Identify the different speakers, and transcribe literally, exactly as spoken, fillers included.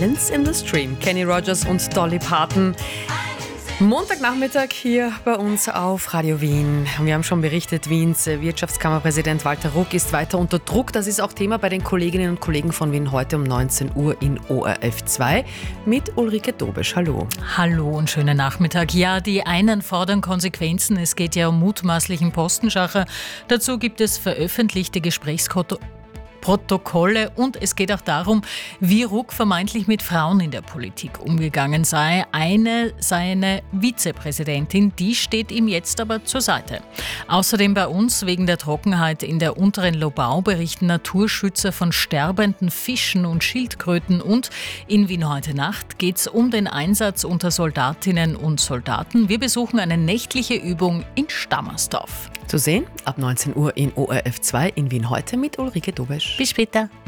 Speaker 1: Silence in the Stream. Kenny Rogers und Dolly Parton. Montagnachmittag hier bei uns auf Radio Wien. Wir haben schon berichtet, Wiens Wirtschaftskammerpräsident Walter Ruck ist weiter unter Druck. Das ist auch Thema bei den Kolleginnen und Kollegen von Wien heute um neunzehn Uhr in O R F zwei mit Ulrike Dobesch. Hallo.
Speaker 2: Hallo und schönen Nachmittag. Ja, die einen fordern Konsequenzen. Es geht ja um mutmaßlichen Postenschacher. Dazu gibt es veröffentlichte Gesprächsprotokolle. Protokolle und es geht auch darum, wie Ruck vermeintlich mit Frauen in der Politik umgegangen sei. Eine, seine Vizepräsidentin, die steht ihm jetzt aber zur Seite. Außerdem bei uns wegen der Trockenheit in der unteren Lobau berichten Naturschützer von sterbenden Fischen und Schildkröten und in Wien heute Nacht geht es um den Einsatz unter Soldatinnen und Soldaten. Wir besuchen eine nächtliche Übung in Stammersdorf.
Speaker 1: Zu sehen ab neunzehn Uhr in O R F zwei in Wien heute mit Ulrike Dobesch.
Speaker 2: Bis später.